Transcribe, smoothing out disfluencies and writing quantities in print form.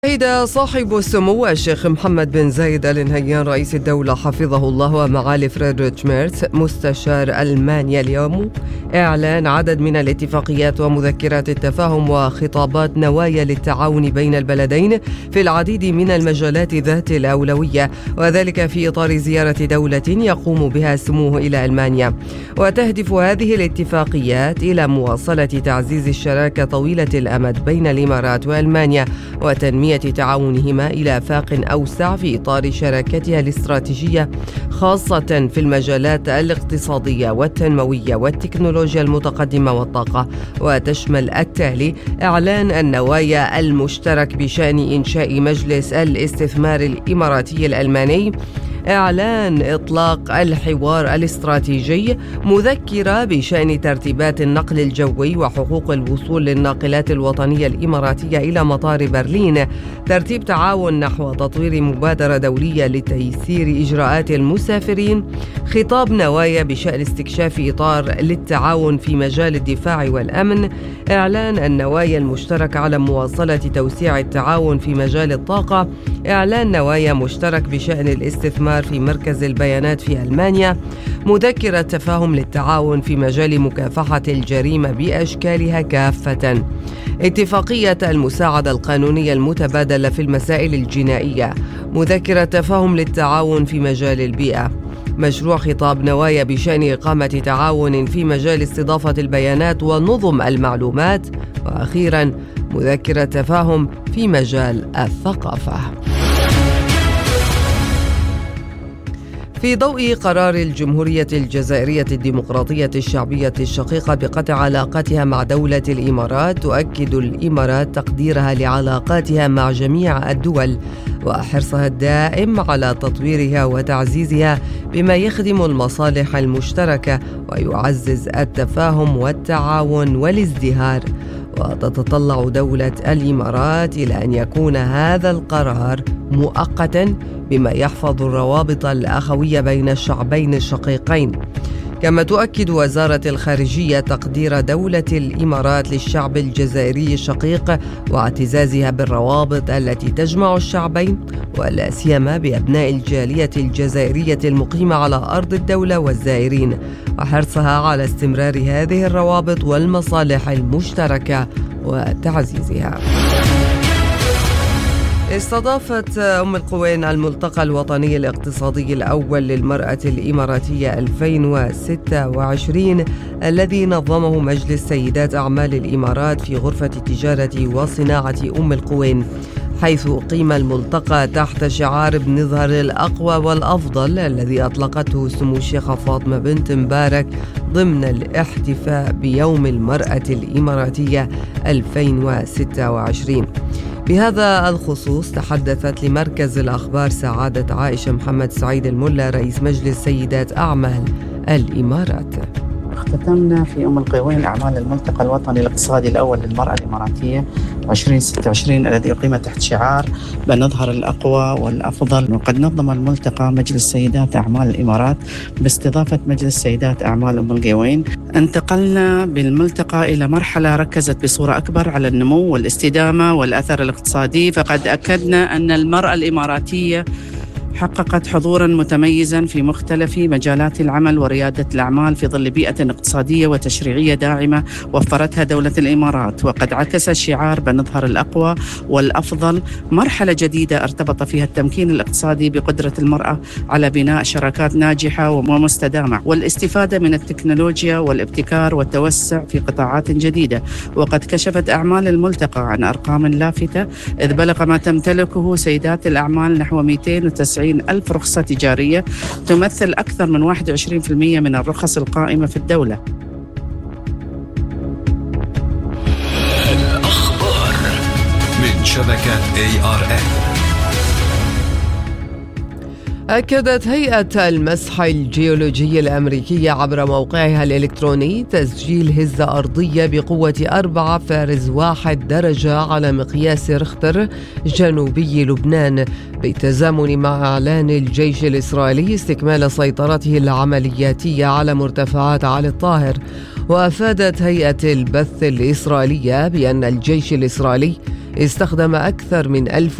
شهد صاحب السمو الشيخ محمد بن زايد آل نهيان رئيس الدولة حفظه الله ومعالي فريدريش ميرز مستشار ألمانيا اليوم إعلان عدد من الاتفاقيات ومذكرات التفاهم وخطابات نوايا للتعاون بين البلدين في العديد من المجالات ذات الأولوية، وذلك في إطار زيارة دولة يقوم بها سموه إلى ألمانيا. وتهدف هذه الاتفاقيات إلى مواصلة تعزيز الشراكة طويلة الأمد بين الإمارات وألمانيا وتنمية تعاونهما إلى آفاق أوسع في إطار شراكتها الاستراتيجية، خاصة في المجالات الاقتصادية والتنموية والتكنولوجيا المتقدمة والطاقة. وتشمل التالي: إعلان النوايا المشترك بشأن إنشاء مجلس الاستثمار الإماراتي الألماني، إعلان إطلاق الحوار الاستراتيجي، مذكرة بشأن ترتيبات النقل الجوي وحقوق الوصول للناقلات الوطنية الإماراتية إلى مطار برلين، ترتيب تعاون نحو تطوير مبادرة دولية لتيسير إجراءات المسافرين، خطاب نوايا بشأن استكشاف إطار للتعاون في مجال الدفاع والأمن، إعلان النوايا المشترك على مواصلة توسيع التعاون في مجال الطاقة، إعلان نوايا مشترك بشأن الاستثمار في مركز البيانات في ألمانيا، مذكرة تفاهم للتعاون في مجال مكافحة الجريمة بأشكالها كافة، اتفاقية المساعدة القانونية المتبادلة في المسائل الجنائية، مذكرة تفاهم للتعاون في مجال البيئة، مشروع خطاب نوايا بشأن إقامة تعاون في مجال استضافة البيانات ونظم المعلومات، وأخيراً مذكرة تفاهم في مجال الثقافة. في ضوء قرار الجمهورية الجزائرية الديمقراطية الشعبية الشقيقة بقطع علاقاتها مع دولة الإمارات، تؤكد الإمارات تقديرها لعلاقاتها مع جميع الدول وحرصها الدائم على تطويرها وتعزيزها بما يخدم المصالح المشتركة ويعزز التفاهم والتعاون والازدهار. وتتطلع دولة الإمارات إلى أن يكون هذا القرار مؤقتا بما يحفظ الروابط الأخوية بين الشعبين الشقيقين. كما تؤكد وزارة الخارجية تقدير دولة الإمارات للشعب الجزائري الشقيق واعتزازها بالروابط التي تجمع الشعبين، ولا سيما بأبناء الجالية الجزائرية المقيمة على أرض الدولة والزائرين، وحرصها على استمرار هذه الروابط والمصالح المشتركة وتعزيزها. استضافت أم القوين الملتقى الوطني الاقتصادي الأول للمرأة الإماراتية 2026 الذي نظمه مجلس سيدات أعمال الإمارات في غرفة التجارة والصناعة أم القوين، حيث أقيم الملتقى تحت شعار بنظهر الأقوى والأفضل الذي أطلقته سمو الشيخة فاطمة بنت مبارك ضمن الاحتفاء بيوم المرأة الإماراتية 2026. بهذا الخصوص تحدثت لمركز الأخبار سعادة عائشة محمد سعيد الملا رئيس مجلس سيدات أعمال الإمارات. اختتمنا في أم القوين أعمال الملتقى الوطني الاقتصادي الأول للمرأة الإماراتية 2026 الذي أقيم تحت شعار بنظهر الأقوى والأفضل. وقد نظم الملتقى مجلس سيدات أعمال الإمارات باستضافة مجلس سيدات أعمال أم القوين. انتقلنا بالملتقى إلى مرحلة ركزت بصورة أكبر على النمو والاستدامة والأثر الاقتصادي، فقد أكدنا أن المرأة الإماراتية حققت حضوراً متميزاً في مختلف مجالات العمل وريادة الأعمال في ظل بيئة اقتصادية وتشريعية داعمة وفرتها دولة الإمارات. وقد عكس الشعار بنظهر الأقوى والأفضل مرحلة جديدة ارتبط فيها التمكين الاقتصادي بقدرة المرأة على بناء شراكات ناجحة ومستدامة والاستفادة من التكنولوجيا والابتكار والتوسع في قطاعات جديدة. وقد كشفت أعمال الملتقى عن أرقام لافتة، إذ بلغ ما تمتلكه سيدات الأعمال نحو 290 ألف رخصة تجارية، تمثل أكثر من 21% من الرخص القائمة في الدولة. الأخبار من شبكة ARN. أكدت هيئة المسح الجيولوجي الأمريكية عبر موقعها الإلكتروني تسجيل هزة أرضية بقوة 4.1 درجة على مقياس ريختر جنوبي لبنان، بالتزامن مع إعلان الجيش الإسرائيلي استكمال سيطرته العملياتية على مرتفعات علي الطاهر. وأفادت هيئة البث الإسرائيلية بأن الجيش الإسرائيلي استخدم أكثر من